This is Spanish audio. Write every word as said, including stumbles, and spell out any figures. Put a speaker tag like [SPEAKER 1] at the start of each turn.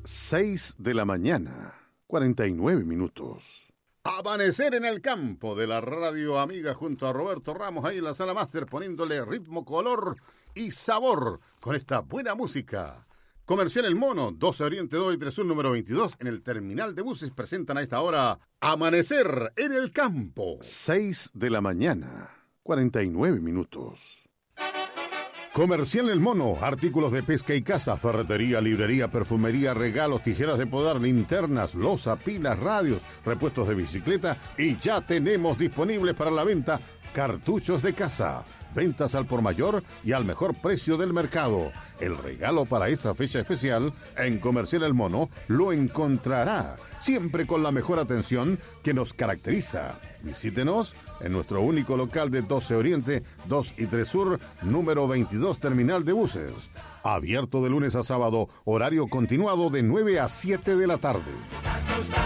[SPEAKER 1] seis de la mañana, cuarenta y nueve minutos. Amanecer en el campo de la radio amiga junto a Roberto Ramos ahí en la sala máster poniéndole ritmo, color y sabor con esta buena música. Comercial El Mono, doce Oriente dos y tres Sur número veintidós en el terminal de buses presentan a esta hora Amanecer en el campo. seis de la mañana, cuarenta y nueve minutos. Comercial El Mono, artículos de pesca y caza, ferretería, librería, perfumería, regalos, tijeras de podar, linternas, loza, pilas, radios, repuestos de bicicleta y ya tenemos disponibles para la venta cartuchos de caza. Ventas al por mayor y al mejor precio del mercado. El regalo para esa fecha especial en Comercial El Mono lo encontrará, siempre con la mejor atención que nos caracteriza. Visítenos en nuestro único local de doce Oriente, dos y tres Sur, número veintidós, terminal de buses. Abierto de lunes a sábado, horario continuado de nueve a siete de la tarde.